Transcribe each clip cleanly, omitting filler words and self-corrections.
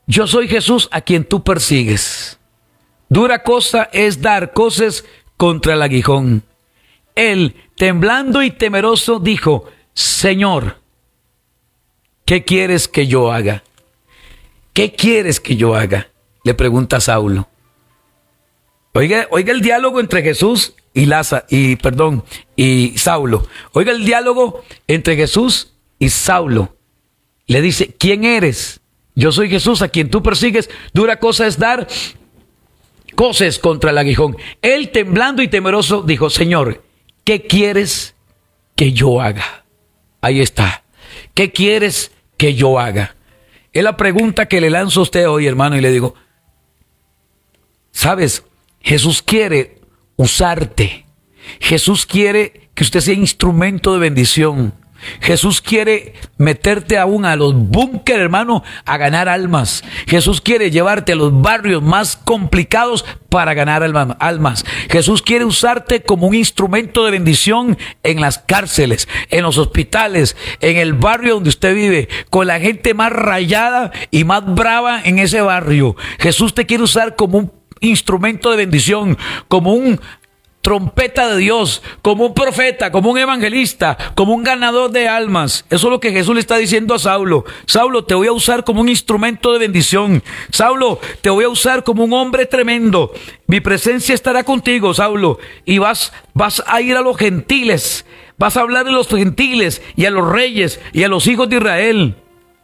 yo soy Jesús a quien tú persigues. Dura cosa es dar coces contra el aguijón. Él, temblando y temeroso, dijo: Señor, ¿qué quieres que yo haga? ¿Qué quieres que yo haga?, le pregunta Saulo. Oiga el diálogo entre Jesús y Saulo. Oiga el diálogo entre Jesús y Saulo. Le dice: ¿quién eres? Yo soy Jesús a quien tú persigues. Dura cosa es dar coces contra el aguijón. Él, temblando y temeroso, dijo: Señor, ¿qué quieres que yo haga? Ahí está. ¿Qué quieres que yo haga? Es la pregunta que le lanzo a usted hoy, hermano, y le digo: ¿sabes? Jesús quiere usarte. Jesús quiere que usted sea instrumento de bendición. Jesús quiere meterte aún a los búnker, hermano, a ganar almas. Jesús quiere llevarte a los barrios más complicados para ganar almas. Jesús quiere usarte como un instrumento de bendición en las cárceles, en los hospitales, en el barrio donde usted vive, con la gente más rayada y más brava en ese barrio. Jesús te quiere usar como un instrumento de bendición, como un trompeta de Dios, como un profeta, como un evangelista, como un ganador de almas. Eso es lo que Jesús le está diciendo a Saulo. Saulo, te voy a usar como un instrumento de bendición. Saulo, te voy a usar como un hombre tremendo. Mi presencia estará contigo, Saulo, y vas a ir a los gentiles. Vas a hablar de los gentiles y a los reyes y a los hijos de Israel.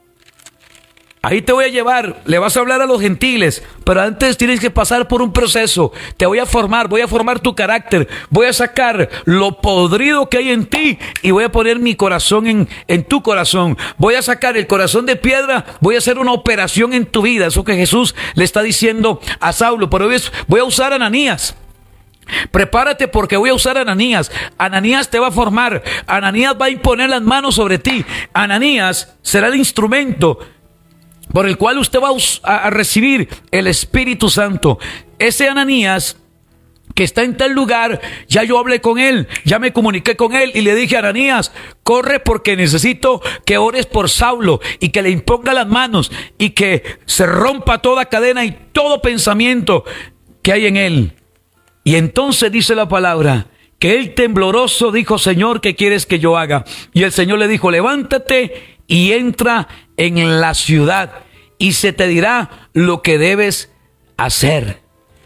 Ahí te voy a llevar, le vas a hablar a los gentiles, pero antes tienes que pasar por un proceso. Te voy a formar tu carácter, voy a sacar lo podrido que hay en ti y voy a poner mi corazón en tu corazón. Voy a sacar el corazón de piedra, voy a hacer una operación en tu vida. Eso que Jesús le está diciendo a Saulo. Pero voy a usar a Ananías. Prepárate porque voy a usar a Ananías. Ananías te va a formar. Ananías va a imponer las manos sobre ti. Ananías será el instrumento por el cual usted va a recibir el Espíritu Santo. Ese Ananías que está en tal lugar, ya yo hablé con él, ya me comuniqué con él y le dije: Ananías, corre porque necesito que ores por Saulo y que le imponga las manos y que se rompa toda cadena y todo pensamiento que hay en él. Y entonces dice la palabra que él tembloroso dijo: Señor, ¿qué quieres que yo haga? Y el Señor le dijo: levántate y entra en la ciudad y se te dirá lo que debes hacer.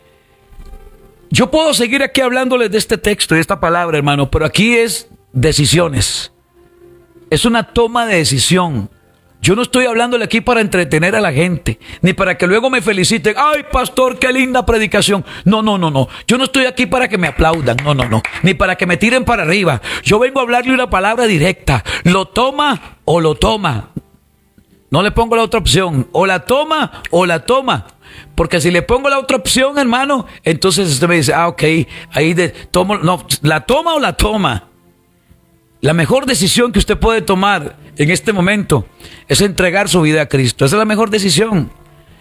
Yo puedo seguir aquí hablándoles de este texto, de esta palabra, hermano, pero aquí es decisiones. Es una toma de decisión. Yo no estoy hablándole aquí para entretener a la gente, ni para que luego me feliciten. ¡Ay, pastor, qué linda predicación! No. Yo no estoy aquí para que me aplaudan. No. Ni para que me tiren para arriba. Yo vengo a hablarle una palabra directa. Lo toma o lo toma. No le pongo la otra opción. O la toma o la toma. Porque si le pongo la otra opción, hermano, entonces usted me dice: ok, ahí tomo. No, ¿la toma o la toma? La mejor decisión que usted puede tomar en este momento es entregar su vida a Cristo. Esa es la mejor decisión.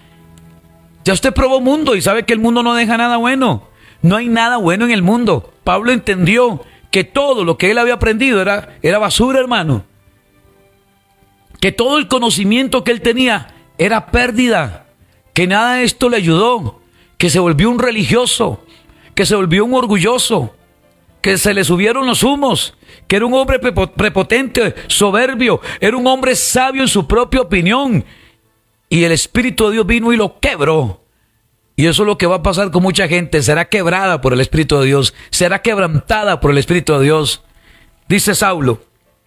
Ya usted probó mundo y sabe que el mundo no deja nada bueno. No hay nada bueno en el mundo. Pablo entendió que todo lo que él había aprendido era basura, hermano. Que todo el conocimiento que él tenía era pérdida. Que nada de esto le ayudó. Que se volvió un religioso. Que se volvió un orgulloso. Que se le subieron los humos, que era un hombre prepotente, soberbio, era un hombre sabio en su propia opinión. Y el Espíritu de Dios vino y lo quebró. Y eso es lo que va a pasar con mucha gente. Será quebrada por el Espíritu de Dios. Será quebrantada por el Espíritu de Dios. Dice Saulo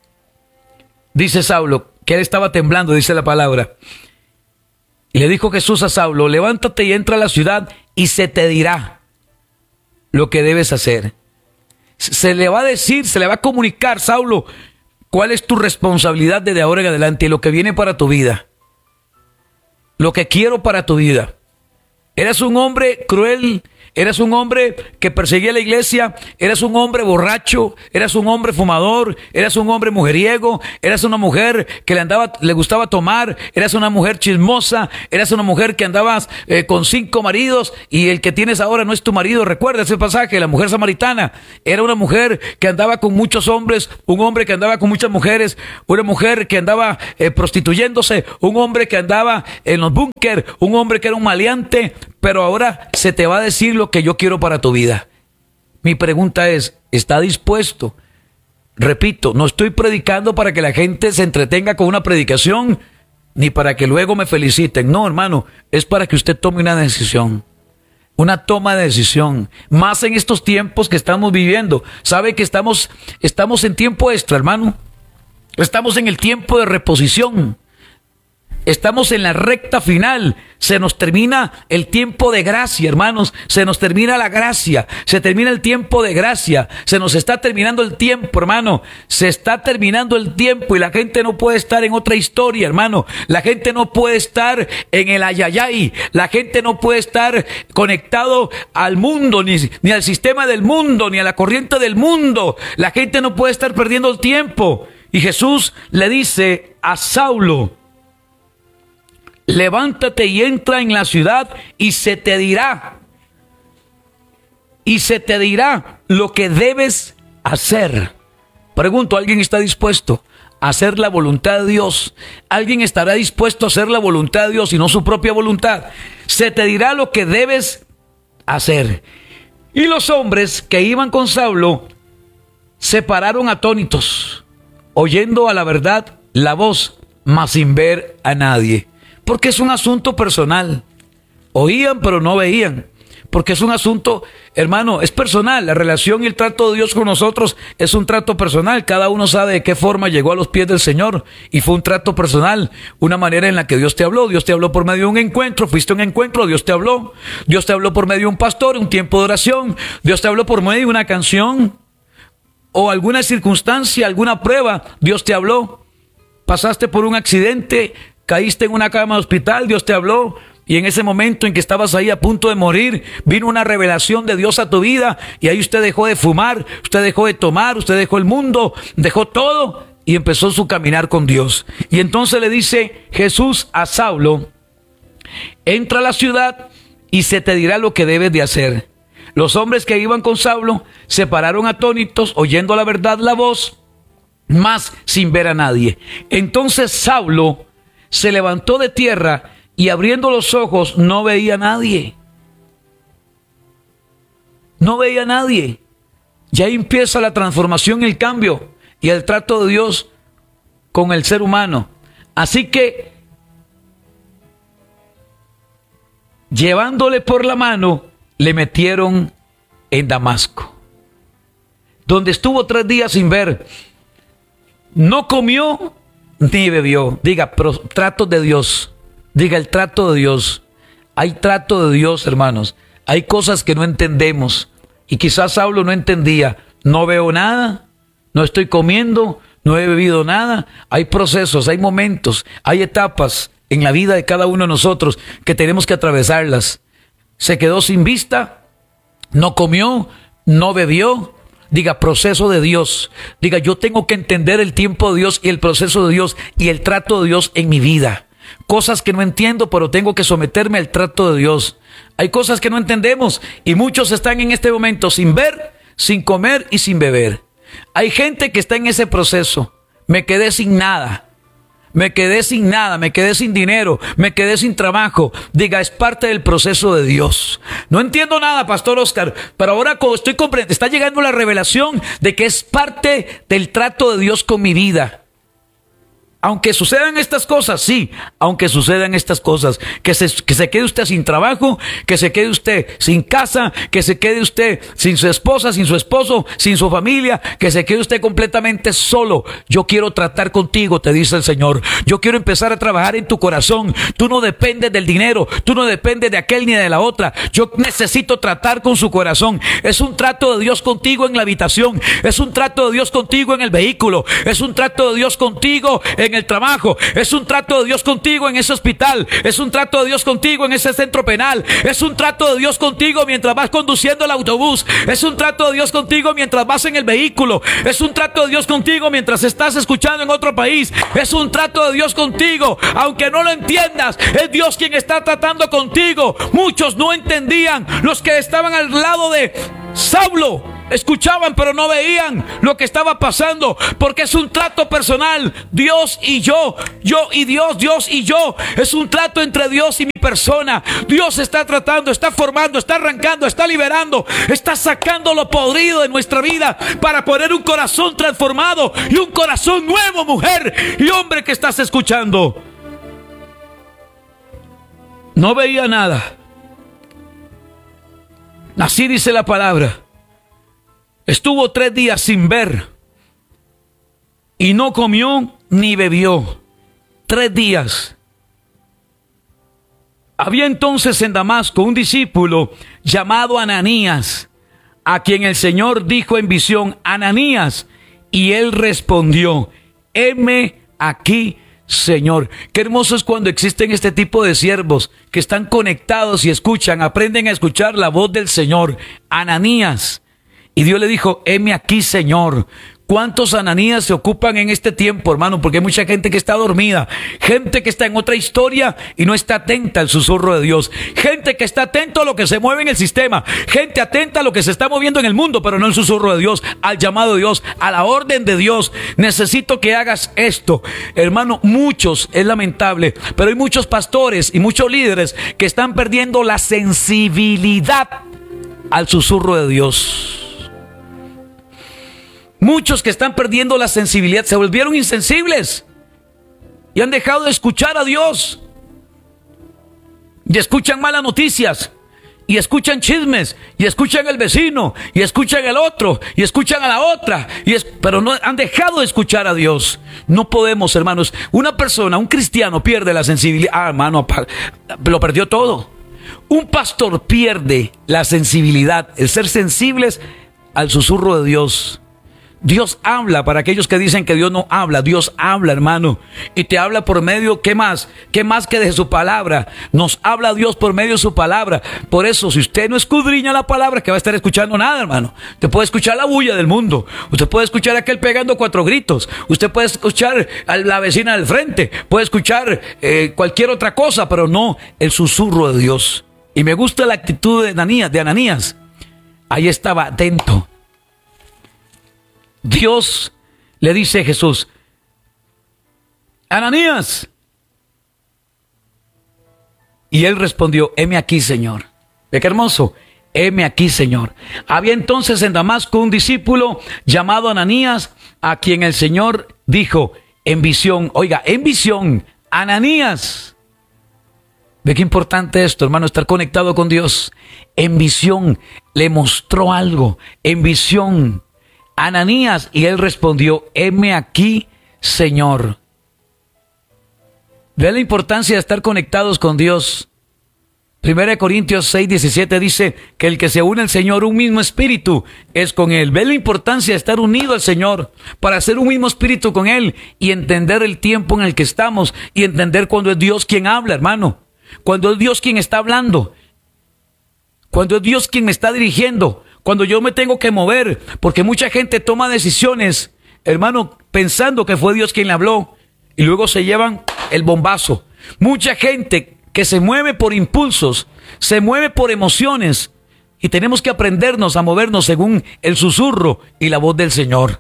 que él estaba temblando, dice la palabra. Y le dijo Jesús a Saulo: levántate y entra a la ciudad y se te dirá lo que debes hacer. Se le va a decir, se le va a comunicar: Saulo, cuál es tu responsabilidad desde ahora en adelante y lo que viene para tu vida. Lo que quiero para tu vida. Eres un hombre cruel, eras un hombre que perseguía la iglesia, eras un hombre borracho, eras un hombre fumador, eras un hombre mujeriego, eras una mujer que le gustaba tomar, eras una mujer chismosa, eras una mujer que andabas con 5 maridos y el que tienes ahora no es tu marido. Recuerda ese pasaje, la mujer samaritana. Era una mujer que andaba con muchos hombres, un hombre que andaba con muchas mujeres, una mujer que andaba prostituyéndose, un hombre que andaba en los búnker, un hombre que era un maleante, pero ahora se te va a decir lo que yo quiero para tu vida. Mi pregunta es, ¿está dispuesto? Repito, no estoy predicando para que la gente se entretenga con una predicación, ni para que luego me feliciten. No, hermano, es para que usted tome una decisión. Una toma de decisión, más en estos tiempos que estamos viviendo. ¿Sabe que estamos en tiempo extra, hermano? Estamos en el tiempo de reposición. Estamos en la recta final. Se nos termina el tiempo de gracia, hermanos. Se nos termina la gracia. Se termina el tiempo de gracia. Se nos está terminando el tiempo, hermano. Se está terminando el tiempo y la gente no puede estar en otra historia, hermano. La gente no puede estar en el ayayay. La gente no puede estar conectado al mundo, ni al sistema del mundo, ni a la corriente del mundo. La gente no puede estar perdiendo el tiempo. Y Jesús le dice a Saulo: levántate y entra en la ciudad y se te dirá lo que debes hacer. Pregunto, ¿alguien está dispuesto a hacer la voluntad de Dios? ¿Alguien estará dispuesto a hacer la voluntad de Dios y no su propia voluntad? Se te dirá lo que debes hacer. Y los hombres que iban con Saulo se pararon atónitos, oyendo a la verdad la voz, mas sin ver a nadie. Porque es un asunto personal. Oían pero no veían. Porque es un asunto, hermano, es personal. La relación y el trato de Dios con nosotros es un trato personal. Cada uno sabe de qué forma llegó a los pies del Señor. Y fue un trato personal, una manera en la que Dios te habló. Dios te habló por medio de un encuentro. Fuiste a un encuentro, Dios te habló. Dios te habló por medio de un pastor, un tiempo de oración. Dios te habló por medio de una canción o alguna circunstancia, alguna prueba. Dios te habló. Pasaste por un accidente, caíste en una cama de hospital, Dios te habló. Y en ese momento en que estabas ahí a punto de morir, vino una revelación de Dios a tu vida. Y ahí usted dejó de fumar, usted dejó de tomar, usted dejó el mundo, dejó todo y empezó su caminar con Dios. Y entonces le dice Jesús a Saulo: entra a la ciudad y se te dirá lo que debes de hacer. Los hombres que iban con Saulo se pararon atónitos, oyendo la verdad la voz, mas sin ver a nadie. Entonces Saulo se levantó de tierra y abriendo los ojos no veía a nadie. No veía a nadie. Ya empieza la transformación, el cambio y el trato de Dios con el ser humano. Así que, llevándole por la mano, le metieron en Damasco, donde estuvo 3 días sin ver. No comió ni bebió. Diga, pero trato de Dios. Diga, el trato de Dios. Hay trato de Dios, hermanos. Hay cosas que no entendemos. Y quizás Saulo no entendía. No veo nada, no estoy comiendo, no he bebido nada. Hay procesos, hay momentos, hay etapas en la vida de cada uno de nosotros que tenemos que atravesarlas. Se quedó sin vista, no comió, no bebió. Diga, proceso de Dios. Diga, yo tengo que entender el tiempo de Dios y el proceso de Dios y el trato de Dios en mi vida. Cosas que no entiendo, pero tengo que someterme al trato de Dios. Hay cosas que no entendemos y muchos están en este momento sin ver, sin comer y sin beber. Hay gente que está en ese proceso. Me quedé sin nada. Me quedé sin nada, me quedé sin dinero, me quedé sin trabajo. Diga, es parte del proceso de Dios. No entiendo nada, Pastor Oscar, pero ahora estoy comprendiendo, está llegando la revelación de que es parte del trato de Dios con mi vida. Aunque sucedan estas cosas, sí, aunque sucedan estas cosas, que se quede usted sin trabajo, que se quede usted sin casa, que se quede usted sin su esposa, sin su esposo, sin su familia, que se quede usted completamente solo. Yo quiero tratar contigo, te dice el Señor. Yo quiero empezar a trabajar en tu corazón. Tú no dependes del dinero, tú no dependes de aquel ni de la otra. Yo necesito tratar con su corazón. Es un trato de Dios contigo en la habitación, es un trato de Dios contigo en el vehículo, es un trato de Dios contigo en en el trabajo. Es un trato de Dios contigo en ese hospital. Es un trato de Dios contigo en ese centro penal. Es un trato de Dios contigo mientras vas conduciendo el autobús. Es un trato de Dios contigo mientras vas en el vehículo. Es un trato de Dios contigo mientras estás escuchando en otro país. Es un trato de Dios contigo, aunque no lo entiendas. Es Dios quien está tratando contigo. Muchos no entendían. Los que estaban al lado de Saulo escuchaban pero no veían lo que estaba pasando, porque es un trato personal. Dios y yo y Dios, Dios y yo. Es un trato entre Dios y mi persona. Dios está tratando, está formando, está arrancando, está liberando, está sacando lo podrido de nuestra vida para poner un corazón transformado y un corazón nuevo, mujer y hombre que estás escuchando. No veía nada. Así dice la palabra. Estuvo 3 días sin ver y no comió ni bebió. 3 días. Había entonces en Damasco un discípulo llamado Ananías, a quien el Señor dijo en visión: Ananías. Y él respondió: heme aquí, Señor. Qué hermoso es cuando existen este tipo de siervos que están conectados y escuchan, aprenden a escuchar la voz del Señor. Ananías. Y Dios le dijo: heme aquí, Señor. ¿Cuántos Ananías se ocupan en este tiempo, hermano? Porque hay mucha gente que está dormida, gente que está en otra historia y no está atenta al susurro de Dios, gente que está atento a lo que se mueve en el sistema, gente atenta a lo que se está moviendo en el mundo, pero no al susurro de Dios, al llamado de Dios, a la orden de Dios. Necesito que hagas esto, hermano. Muchos, es lamentable, pero hay muchos pastores y muchos líderes que están perdiendo la sensibilidad al susurro de Dios. Muchos que están perdiendo la sensibilidad, se volvieron insensibles y han dejado de escuchar a Dios. Y escuchan malas noticias, y escuchan chismes, y escuchan al vecino, y escuchan al otro, y escuchan a la otra, pero no han dejado de escuchar a Dios. No podemos, hermanos. Una persona, un cristiano pierde la sensibilidad. Hermano, lo perdió todo. Un pastor pierde la sensibilidad, el ser sensibles al susurro de Dios. Dios habla para aquellos que dicen que Dios no habla. Dios habla, hermano, y te habla por medio, ¿qué más? ¿Qué más que de su palabra? Nos habla Dios por medio de su palabra. Por eso, si usted no escudriña la palabra, que va a estar escuchando nada, hermano. Usted puede escuchar la bulla del mundo, usted puede escuchar a aquel pegando 4 gritos, usted puede escuchar a la vecina del frente, puede escuchar cualquier otra cosa, pero no el susurro de Dios. Y me gusta la actitud de Ananías. Ahí estaba atento. Dios le dice a Jesús: Ananías. Y él respondió: heme aquí, Señor. ¿Ve qué hermoso? Heme aquí, Señor. Había entonces en Damasco un discípulo llamado Ananías, a quien el Señor dijo en visión, oiga, en visión: Ananías. ¿Ve qué importante esto, hermano? Estar conectado con Dios. En visión le mostró algo, en visión. Ananías. Y él respondió: heme aquí, Señor. Ve la importancia de estar conectados con Dios. 1 Corintios 6:17 dice que el que se une al Señor, un mismo espíritu es con Él. Ve la importancia de estar unido al Señor para ser un mismo espíritu con Él y entender el tiempo en el que estamos y entender cuando es Dios quien habla, hermano. Cuando es Dios quien está hablando. Cuando es Dios quien me está dirigiendo. Cuando yo me tengo que mover, porque mucha gente toma decisiones, hermano, pensando que fue Dios quien le habló, y luego se llevan el bombazo. Mucha gente que se mueve por impulsos, se mueve por emociones, y tenemos que aprendernos a movernos según el susurro y la voz del Señor.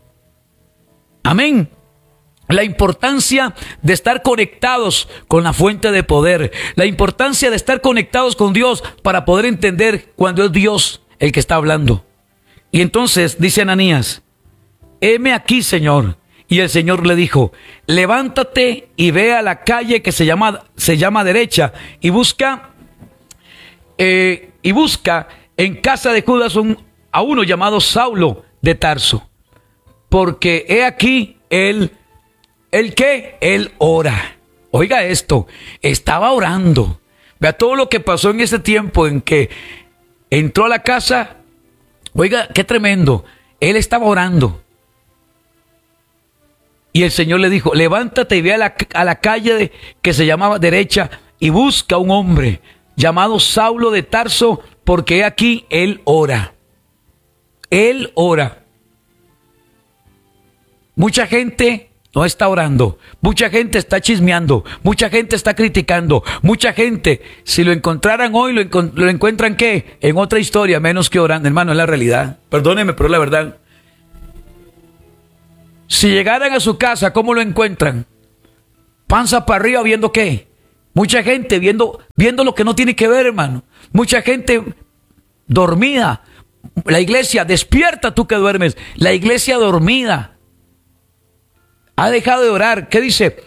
Amén. La importancia de estar conectados con la fuente de poder, la importancia de estar conectados con Dios para poder entender cuando es Dios el que está hablando. Y entonces dice Ananías: heme aquí, Señor. Y el Señor le dijo: levántate y ve a la calle que se llama derecha y busca en casa de Judas a uno llamado Saulo de Tarso, porque he aquí él ora. Oiga esto, estaba orando. Vea todo lo que pasó en ese tiempo en que entró a la casa. Oiga, qué tremendo. Él estaba orando. Y el Señor le dijo, levántate y ve a la calle que se llamaba derecha y busca a un hombre llamado Saulo de Tarso, porque he aquí él ora. Él ora. Mucha gente no está orando, mucha gente está chismeando, mucha gente está criticando, mucha gente, si lo encontraran hoy, lo encuentran ¿qué? En otra historia, menos que orando. Hermano, es la realidad. Perdóneme, pero es la verdad. Si llegaran a su casa, ¿cómo lo encuentran? Panza para arriba, ¿viendo qué? Mucha gente viendo lo que no tiene que ver, hermano. Mucha gente dormida. La iglesia, despierta tú que duermes. La iglesia dormida. Ha dejado de orar. ¿Qué dice?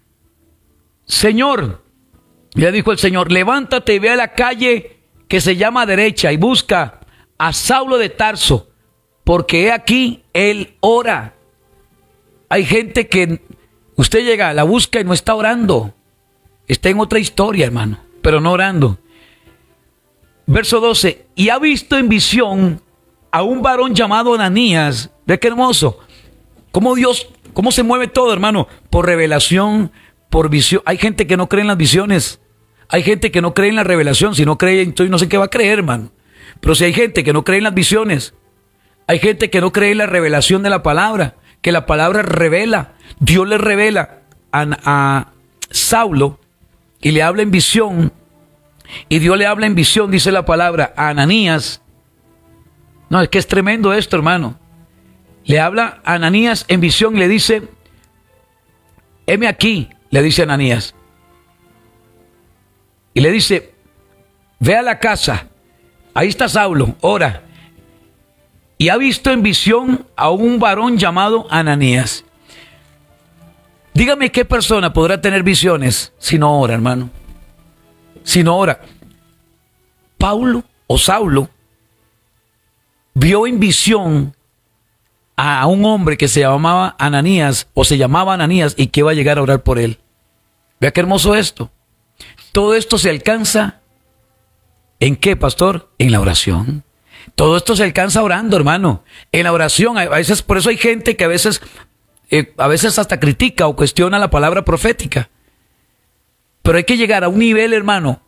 Señor, le dijo el Señor, levántate y ve a la calle que se llama derecha y busca a Saulo de Tarso, porque he aquí, él ora. Hay gente que usted llega, la busca y no está orando. Está en otra historia, hermano, pero no orando. Verso 12, y ha visto en visión a un varón llamado Ananías. Ve qué hermoso. Cómo se mueve todo, hermano, por revelación, por visión. Hay gente que no cree en las visiones. Hay gente que no cree en la revelación. Si no cree, entonces no sé qué va a creer, hermano. Pero si hay gente que no cree en las visiones, hay gente que no cree en la revelación de la palabra, que la palabra revela. Dios le revela a Saulo y le habla en visión. Y Dios le habla en visión, dice la palabra, a Ananías. No, es que es tremendo esto, hermano. Le habla a Ananías en visión y le dice, heme aquí, le dice a Ananías. Y le dice, ve a la casa, ahí está Saulo, ora. Y ha visto en visión a un varón llamado Ananías. Dígame qué persona podrá tener visiones si no ora, hermano. Si no ora. Paulo o Saulo vio en visión a un hombre que se llamaba Ananías, o se llamaba Ananías, y que iba a llegar a orar por él. Vea qué hermoso esto. Todo esto se alcanza, ¿en qué, pastor? En la oración. Todo esto se alcanza orando, hermano. En la oración, a veces, por eso hay gente que a veces hasta critica o cuestiona la palabra profética. Pero hay que llegar a un nivel, hermano,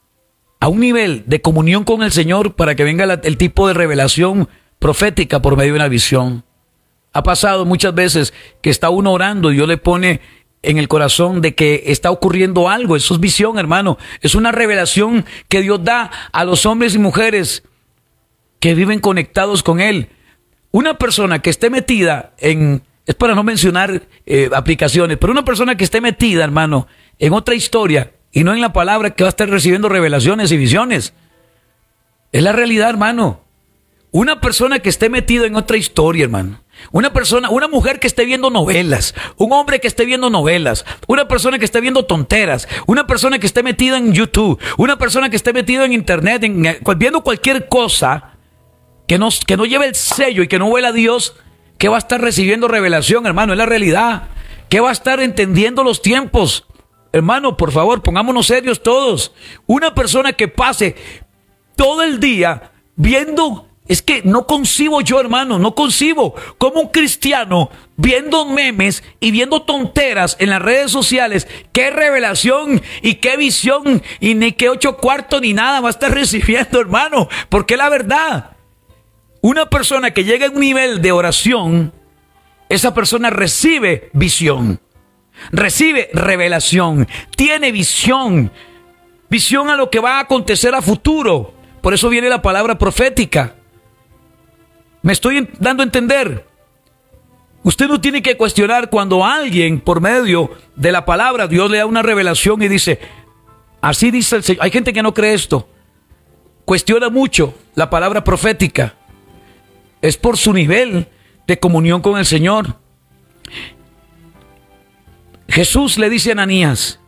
a un nivel de comunión con el Señor para que venga el tipo de revelación profética por medio de una visión. Ha pasado muchas veces que está uno orando y Dios le pone en el corazón de que está ocurriendo algo. Eso es visión, hermano. Es una revelación que Dios da a los hombres y mujeres que viven conectados con Él. Una persona que esté metida es para no mencionar aplicaciones, pero una persona que esté metida, hermano, en otra historia y no en la palabra, que va a estar recibiendo revelaciones y visiones. Es la realidad, hermano. Una persona que esté metido en otra historia, hermano. Una mujer que esté viendo novelas, un hombre que esté viendo novelas, una persona que esté viendo tonteras, una persona que esté metida en YouTube, una persona que esté metida en internet, viendo cualquier cosa que no lleve el sello y que no huela a Dios, que va a estar recibiendo revelación, hermano, es la realidad. Que va a estar entendiendo los tiempos. Hermano, por favor, pongámonos serios todos. Una persona que pase todo el día viendo... Es que no concibo yo, hermano, no concibo como un cristiano viendo memes y viendo tonteras en las redes sociales. Qué revelación y qué visión y ni qué 8 cuartos ni nada va a estar recibiendo, hermano. Porque la verdad, una persona que llega a un nivel de oración, esa persona recibe visión, recibe revelación, tiene visión a lo que va a acontecer a futuro. Por eso viene la palabra profética. Me estoy dando a entender. Usted no tiene que cuestionar cuando alguien, por medio de la palabra, Dios le da una revelación y dice, así dice el Señor. Hay gente que no cree esto. Cuestiona mucho la palabra profética. Es por su nivel de comunión con el Señor. Jesús le dice a Ananías,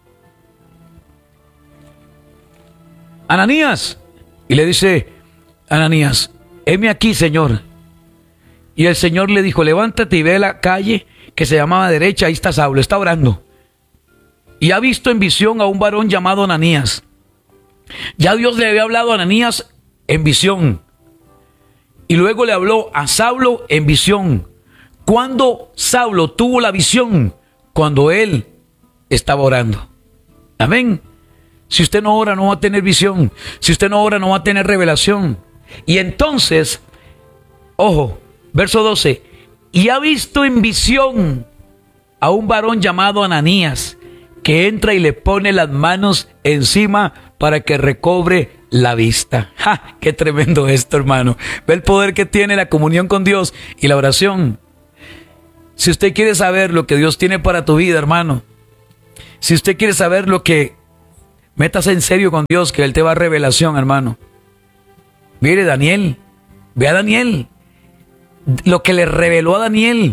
Ananías, y le dice Ananías, heme aquí, Señor. Y el Señor le dijo, levántate y ve a la calle que se llamaba derecha, ahí está Saulo, está orando. Y ha visto en visión a un varón llamado Ananías. Ya Dios le había hablado a Ananías en visión. Y luego le habló a Saulo en visión. ¿Cuándo Saulo tuvo la visión? Cuando él estaba orando. Amén. Si usted no ora, no va a tener visión. Si usted no ora, no va a tener revelación. Y entonces, ojo, verso 12. Y ha visto en visión a un varón llamado Ananías, que entra y le pone las manos encima para que recobre la vista. ¡Ja! ¡Qué tremendo esto, hermano! Ve el poder que tiene la comunión con Dios y la oración. Si usted quiere saber lo que Dios tiene para tu vida, hermano, si usted quiere saber lo que, métase en serio con Dios, que Él te va a revelación, hermano. Mire, Daniel, ve a Daniel, lo que le reveló a Daniel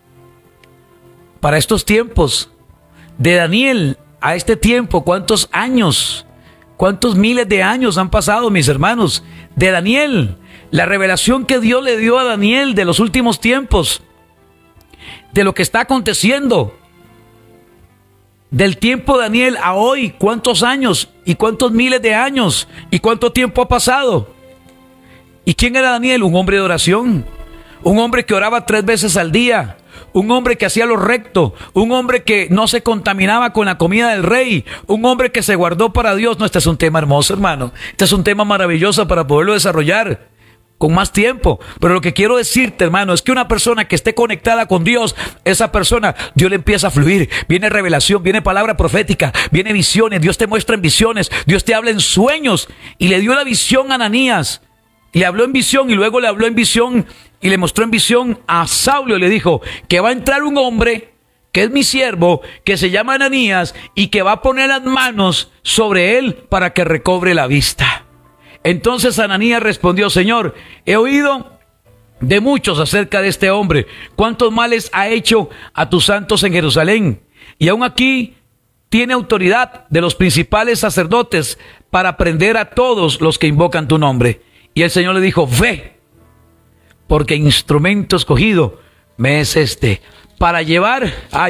para estos tiempos. De Daniel a este tiempo, ¿cuántos años? ¿Cuántos miles de años han pasado, mis hermanos? De Daniel, la revelación que Dios le dio a Daniel de los últimos tiempos, de lo que está aconteciendo. Del tiempo de Daniel a hoy, ¿cuántos años? ¿Y cuántos miles de años? ¿Y cuánto tiempo ha pasado? ¿Y quién era Daniel? Un hombre de oración. Un hombre que oraba 3 veces al día. Un hombre que hacía lo recto. Un hombre que no se contaminaba con la comida del rey. Un hombre que se guardó para Dios. No, este es un tema hermoso, hermano. Este es un tema maravilloso para poderlo desarrollar con más tiempo. Pero lo que quiero decirte, hermano, es que una persona que esté conectada con Dios, esa persona, Dios le empieza a fluir. Viene revelación, viene palabra profética, viene visiones. Dios te muestra en visiones, Dios te habla en sueños. Y le dio la visión a Ananías. Le habló en visión y luego le habló en visión y le mostró en visión a Saulo y le dijo que va a entrar un hombre que es mi siervo, que se llama Ananías y que va a poner las manos sobre él para que recobre la vista. Entonces Ananías respondió: Señor, he oído de muchos acerca de este hombre, cuántos males ha hecho a tus santos en Jerusalén, y aún aquí tiene autoridad de los principales sacerdotes para prender a todos los que invocan tu nombre. Y el Señor le dijo: ve, porque instrumento escogido me es este, para llevar,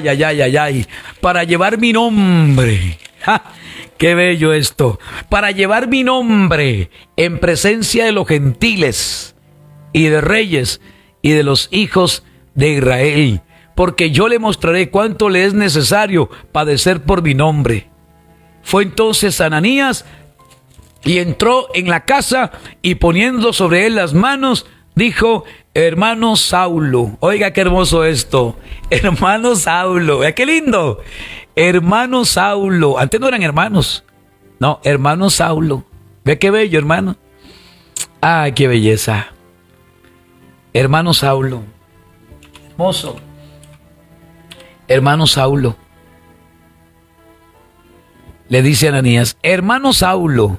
para llevar mi nombre. ¡Ja! ¡Qué bello esto! Para llevar mi nombre en presencia de los gentiles y de reyes y de los hijos de Israel, porque yo le mostraré cuánto le es necesario padecer por mi nombre. Fue entonces Ananías y entró en la casa y poniendo sobre él las manos, dijo: hermano Saulo. Oiga qué hermoso esto. Hermano Saulo. Vea qué lindo. Hermano Saulo. Antes no eran hermanos. No, hermano Saulo. Ve qué bello, hermano. Ay, qué belleza. Hermano Saulo. Hermoso. Hermano Saulo. Le dice a Ananías: hermano Saulo,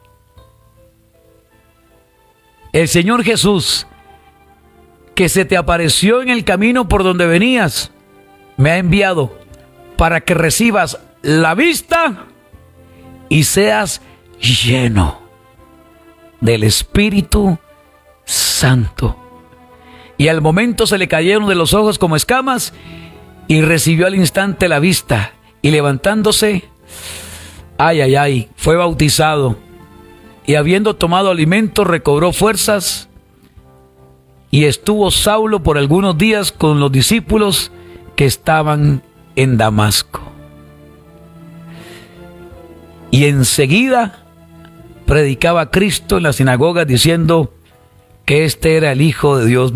el Señor Jesús, que se te apareció en el camino por donde venías, me ha enviado para que recibas la vista y seas lleno del Espíritu Santo. Y al momento se le cayeron de los ojos como escamas y recibió al instante la vista, y levantándose, fue bautizado. Y habiendo tomado alimento, recobró fuerzas, y estuvo Saulo por algunos días con los discípulos que estaban en Damasco. Y enseguida predicaba a Cristo en las sinagogas, diciendo que este era el Hijo de Dios.